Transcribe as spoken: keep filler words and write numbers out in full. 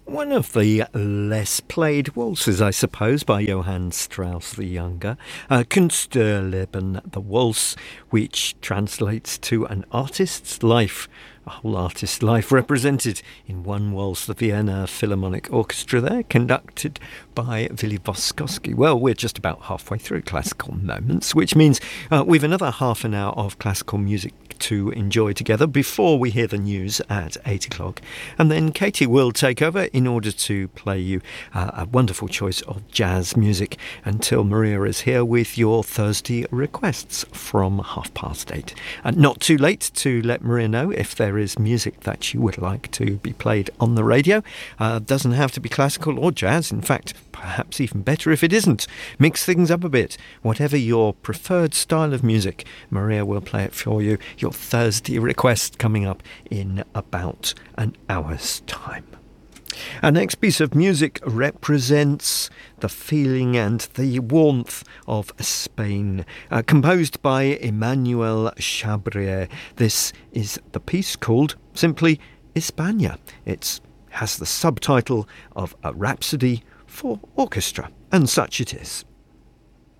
One of the less played waltzes, I suppose, by Johann Strauss the Younger, uh, Kunstleben, the waltz, which translates to an artist's life, a whole artist's life represented in one waltz. The Vienna Philharmonic Orchestra there, conducted by Willy Voskowski. Well, we're just about halfway through Classical Moments, which means uh, we've another half an hour of classical music to enjoy together before we hear the news at eight o'clock. And then Katie will take over in order to play you uh, a wonderful choice of jazz music until Maria is here with your Thursday requests from half past eight. Uh, not too late to let Maria know if there is music that you would like to be played on the radio. Uh, doesn't have to be classical or jazz. In fact, perhaps even better if it isn't. Mix things up a bit. Whatever your preferred style of music, Maria will play it for you. Your Thursday request coming up in about an hour's time. Our next piece of music represents the feeling and the warmth of Spain, uh, composed by Emmanuel Chabrier. This is the piece called simply España. It has the subtitle of A Rhapsody for Orchestra, and such it is.